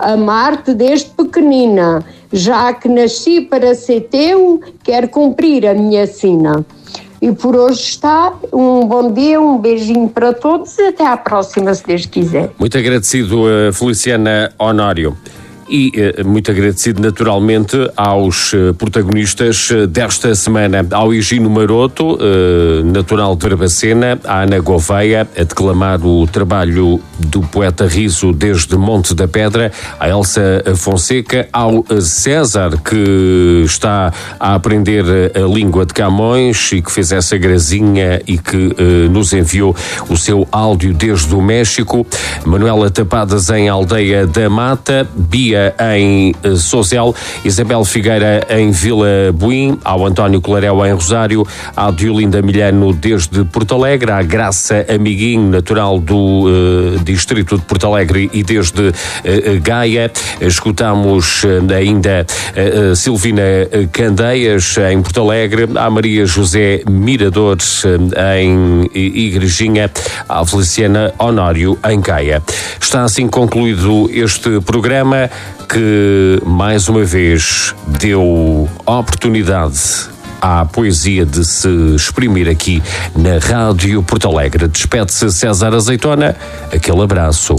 amar-te desde pequenina, já que nasci para ser teu, quero cumprir a minha sina. E por hoje está. Um bom dia, um beijinho para todos e até à próxima, se Deus quiser. Muito agradecido, Feliciana Honório. E muito agradecido naturalmente aos protagonistas desta semana, ao Higino Maroto, natural de Barbacena, à Ana Gouveia, a declamar o trabalho do poeta Riso desde Monte da Pedra, a Elsa Fonseca, ao César, que está a aprender a língua de Camões e que fez essa grazinha e que nos enviou o seu áudio desde o México, Manuela Tapadas em Aldeia da Mata, Bia em Sozel, Isabel Figueira em Vila Buim, ao António Clarel em Rosário, à Diolinda Milhano desde Porto Alegre, à Graça Amiguinho, natural do distrito de Porto Alegre e desde Gaia. Escutamos ainda Silvina Candeias em Porto Alegre, à Maria José Miradores em Igrejinha, à Feliciana Honório em Gaia. Está assim concluído este programa que mais uma vez deu oportunidade à poesia de se exprimir aqui na Rádio Porto Alegre. Despede-se César Azeitona, aquele abraço.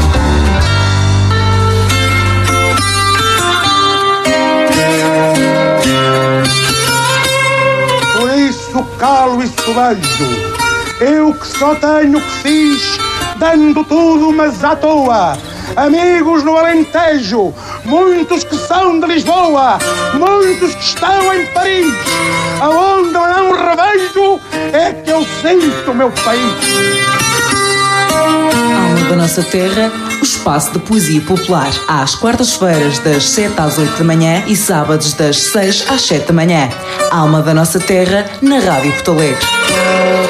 Por isso calo e sobejo, eu que só tenho o que fiz, dando tudo mas à toa. Amigos no Alentejo, muitos que são de Lisboa, muitos que estão em Paris, aonde eu não revejo é que eu sinto o meu país. Alma da Nossa Terra, o espaço de poesia popular, às quartas-feiras das 7 às 8 da manhã e sábados das 6 às 7 da manhã. Alma da Nossa Terra, na Rádio Porto Alegre.